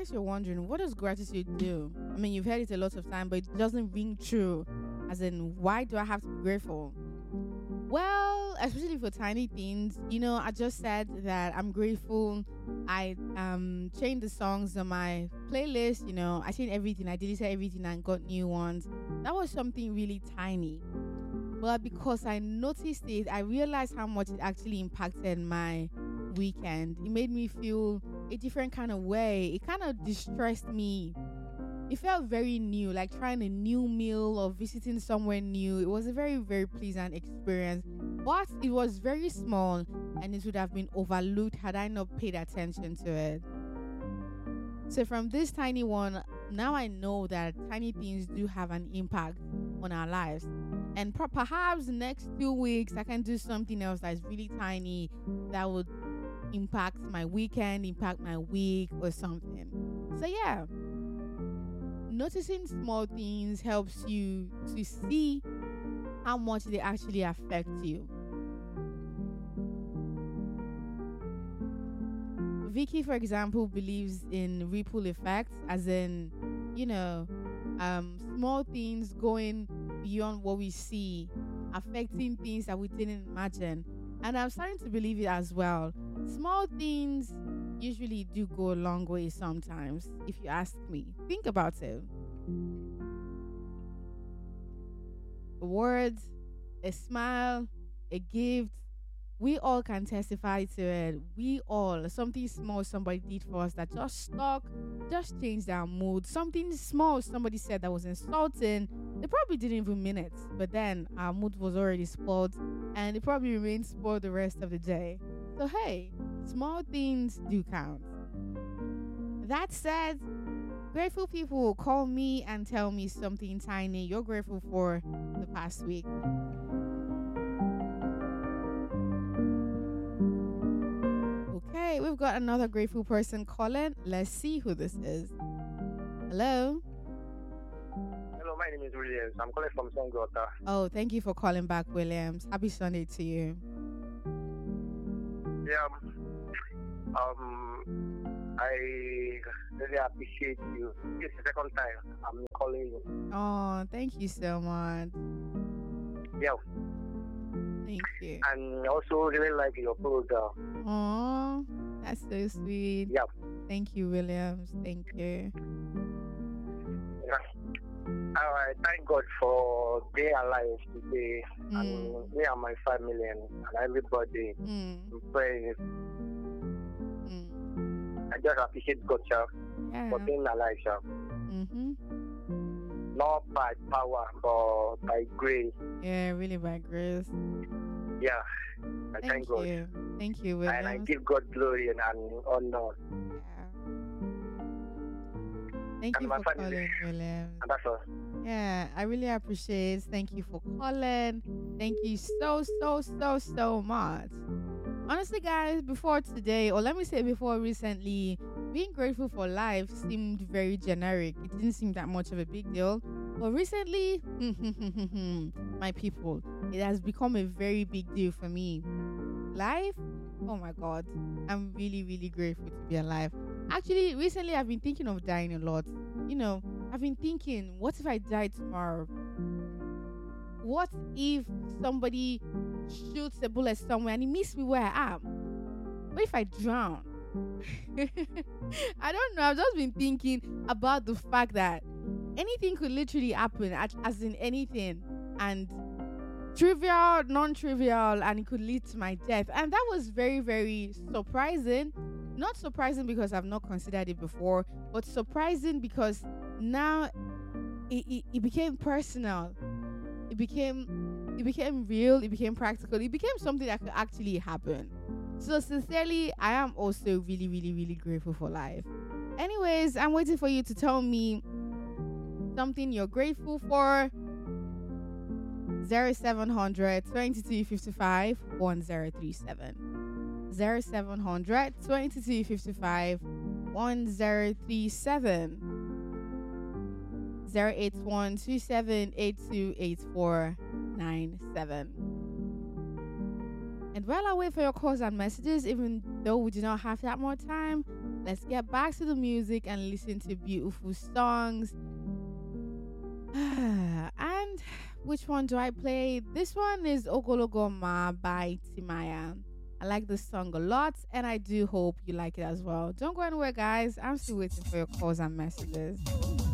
case you're wondering, what does gratitude do? I mean, you've heard it a lot of time, but it doesn't ring true. As in, why do I have to be grateful? Well, especially for tiny things, I just said that I'm grateful. I changed the songs on my playlist. I changed everything. I deleted everything and got new ones. That was something really tiny, but because I noticed it, I realized how much it actually impacted my weekend. It made me feel a different kind of way. It kind of distressed me. It felt very new, like trying a new meal or visiting somewhere new. It was a very, very pleasant experience, but it was very small and it would have been overlooked had I not paid attention to it. So from this tiny one, now I know that tiny things do have an impact on our lives. And perhaps next 2 weeks, I can do something else that's really tiny that would impact my weekend, impact my week or something. So yeah, noticing small things helps you to see how much they actually affect you. Vicky, for example, believes in ripple effects, as in, small things going beyond what we see, affecting things that we didn't imagine. And I'm starting to believe it as well. Small things usually do go a long way sometimes, if you ask me. Think about it. A word, a smile, a gift, we all can testify to it. We all, something small somebody did for us that just stuck, just changed our mood. Something small somebody said that was insulting, they probably didn't even mean it, but then our mood was already spoiled and it probably remained spoiled the rest of the day. So hey, small things do count. That said, grateful people will call me and tell me something tiny you're grateful for the past week. Okay, we've got another grateful person calling. Let's see who this is. Hello. Hello, my name is Williams. I'm calling from Songota. Oh, thank you for calling back, Williams. Happy Sunday to you. Yeah. I really appreciate you. It's the second time I'm calling you. Oh, thank you so much. Yeah. Thank you. And also really like your program. Oh, that's so sweet. Yeah. Thank you, Williams. Thank you. Yeah. I thank God for being alive today, and me and my family and everybody. I'm praying. I just appreciate God, sir, for being alive, sir. Not by power, but by grace. Yeah, really by grace. Yeah, I thank God. Thank you, Williams. And I give God glory and honor. Yeah. Thank And you my for family. calling, Williams. And that's all. Yeah, I really appreciate it. Thank you for calling. Thank you so much. Honestly, guys, before today, or let me say before recently, being grateful for life seemed very generic. It didn't seem that much of a big deal. But recently, my people, it has become a very big deal for me. Life? Oh my God. I'm really, really grateful to be alive. Actually, recently I've been thinking of dying a lot. I've been thinking, what if I die tomorrow? What if somebody shoots a bullet somewhere and he meets me where I am? What if I drown? I don't know. I've just been thinking about the fact that anything could literally happen, as in anything, and trivial, non-trivial, and it could lead to my death. And that was very, very surprising. Not surprising because I've not considered it before, but surprising because now it became personal. It became real. It became practical. It became something that could actually happen. So sincerely, I am also really, really, really grateful for life. Anyways, I'm waiting for you to tell me something you're grateful for. 0700 2255 1037. 0700 2255 1037. 081 2782 8497. And while I wait for your calls and messages, even though we do not have that more time, let's get back to the music and listen to beautiful songs. And which one do I play? This one is Ogologoma by Timaya. I like this song a lot, and I do hope you like it as well. Don't go anywhere, guys. I'm still waiting for your calls and messages.